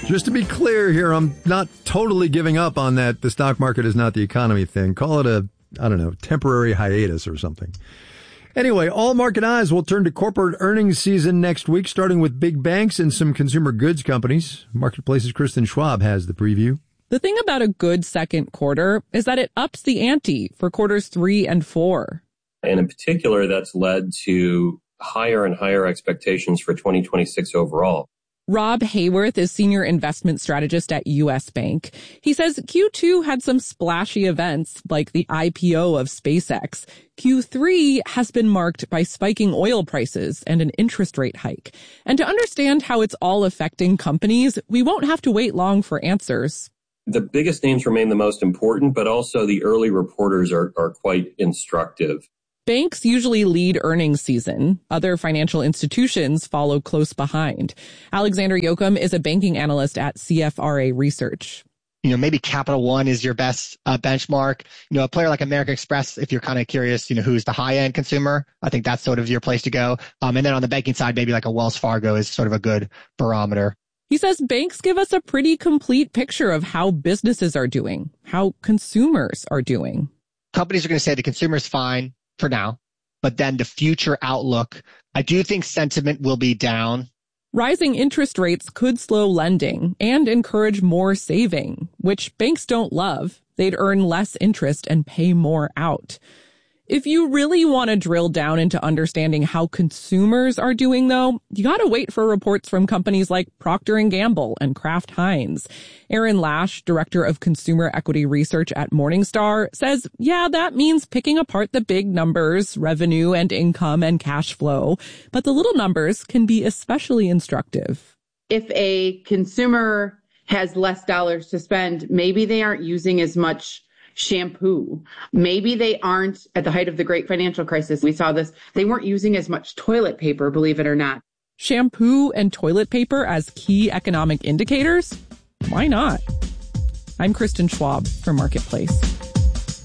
Just to be clear here, I'm not totally giving up on that the stock market is not the economy thing. Call it a, I don't know, temporary hiatus or something. Anyway, all market eyes will turn to corporate earnings season next week, starting with big banks and some consumer goods companies. Marketplace's Kristen Schwab has the preview. The thing about a good second quarter is that it ups the ante for quarters 3 and 4. And in particular, that's led to higher and higher expectations for 2026 overall. Rob Hayworth is senior investment strategist at U.S. Bank. He says Q2 had some splashy events like the IPO of SpaceX. Q3 has been marked by spiking oil prices and an interest rate hike. And to understand how it's all affecting companies, we won't have to wait long for answers. The biggest names remain the most important, but also the early reporters are quite instructive. Banks usually lead earnings season. Other financial institutions follow close behind. Alexander Yoakum is a banking analyst at CFRA Research. Maybe Capital One is your best benchmark. A player like American Express, if you're kind of curious, who's the high-end consumer, I think that's sort of your place to go. And then on the banking side, maybe like a Wells Fargo is sort of a good barometer. He says banks give us a pretty complete picture of how businesses are doing, how consumers are doing. Companies are going to say the consumer's fine for now, but then the future outlook, I do think sentiment will be down. Rising interest rates could slow lending and encourage more saving, which banks don't love. They'd earn less interest and pay more out. If you really want to drill down into understanding how consumers are doing, though, you got to wait for reports from companies like Procter & Gamble and Kraft Heinz. Aaron Lash, director of consumer equity research at Morningstar, says, yeah, that means picking apart the big numbers, revenue and income and cash flow. But the little numbers can be especially instructive. If a consumer has less dollars to spend, maybe they aren't using as much shampoo. Maybe they aren't, at the height of the great financial crisis, we saw this, they weren't using as much toilet paper, believe it or not. Shampoo and toilet paper as key economic indicators? Why not? I'm Kristen Schwab for Marketplace.